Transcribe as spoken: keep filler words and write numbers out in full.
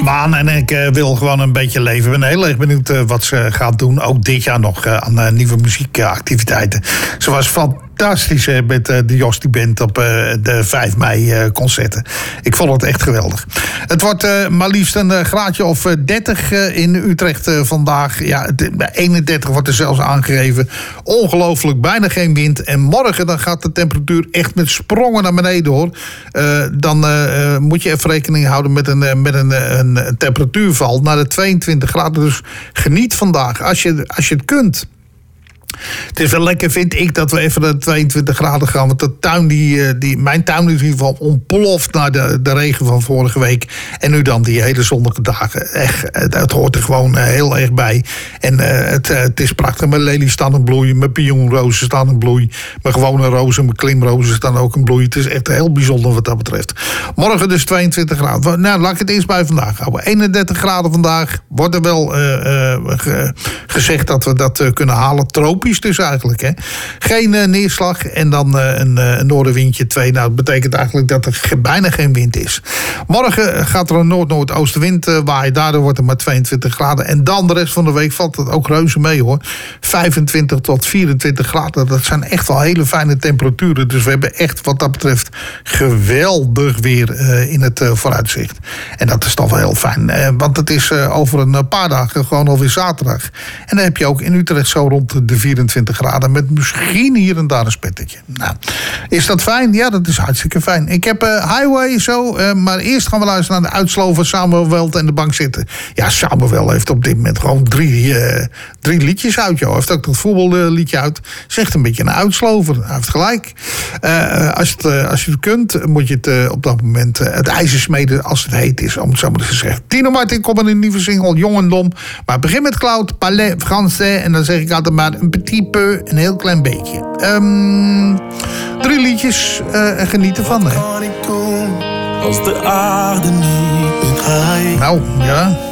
baan en ik uh, wil gewoon een beetje leven. Ik ben heel erg benieuwd uh, wat ze gaat doen. Ook dit jaar nog uh, aan uh, nieuwe muziekactiviteiten. Ze was fantastisch uh, met uh, de Jostie Band op uh, de vijf mei uh, concerten. Ik vond het echt geweldig. Het wordt uh, maar liefst een uh, graadje of uh, dertig uh, in Utrecht uh, vandaag. Ja, eenendertig wordt er zelfs aangegeven. Ongelooflijk, bijna geen wind. En morgen dan gaat de temperatuur echt met sprongen naar beneden, hoor. Uh, dan uh, moet je even rekening houden met een, uh, met een, uh, een temperatuurval naar de tweeëntwintig graden. Dus geniet vandaag als je, als je het kunt. Het is wel lekker, vind ik, dat we even naar de tweeëntwintig graden gaan. Want de tuin, die, die, mijn tuin is in ieder geval ontploft na de, de regen van vorige week. En nu dan die hele zonnige dagen. Echt, het hoort er gewoon heel erg bij. En uh, het, het is prachtig. Mijn lelies staan in bloei. Mijn pionrozen staan in bloei. Mijn gewone rozen, mijn klimrozen staan ook in bloei. Het is echt heel bijzonder wat dat betreft. Morgen dus tweeëntwintig graden. Nou, laat ik het eerst bij vandaag houden. eenendertig graden vandaag. Wordt er wel uh, uh, ge, gezegd dat we dat uh, kunnen halen. Tropisch dus eigenlijk, hè. Geen uh, neerslag en dan uh, een, uh, een noordenwindje twee. Nou, dat betekent eigenlijk dat er ge- bijna geen wind is. Morgen gaat er een noord-noordoostenwind uh, waaien. Daardoor wordt het maar tweeëntwintig graden. En dan de rest van de week valt het ook reuze mee, hoor. vijfentwintig tot vierentwintig graden. Dat zijn echt wel hele fijne temperaturen. Dus we hebben echt wat dat betreft geweldig weer uh, in het uh, vooruitzicht. En dat is toch wel heel fijn. Uh, want het is uh, over een paar dagen gewoon alweer zaterdag. En dan heb je ook in Utrecht zo rond de vierentwintig graden. Met misschien hier en daar een spettetje. Nou, is dat fijn? Ja, dat is hartstikke fijn. Ik heb uh, Highway zo. Uh, maar eerst gaan we luisteren naar de uitsloven van Samuel Welt en de bank zitten. Ja, Samuel heeft op dit moment gewoon drie, uh, drie liedjes uit. Joh. Hij heeft ook dat voetballiedje uit. Zegt een beetje een uitslover. Hij heeft gelijk. Uh, als, het, uh, als je het kunt, moet je het uh, op dat moment uh, het ijzer smeden als het heet is. Om het zo maar te zeggen. Tino Martin komt met een nieuwe single, Jong en Dom. Maar begin met Cloud, Palais Français. En dan zeg ik altijd maar een petit peu, een heel klein beetje. Um, drie liedjes uh, en geniet ervan, hè. Als de aarde niet meer draait. Nou, ja.